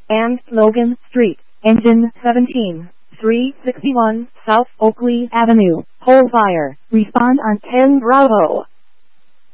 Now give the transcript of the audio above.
and Logan Street, Engine 17, 361 South Oakley Avenue, Whole Fire. Respond on 10 Bravo.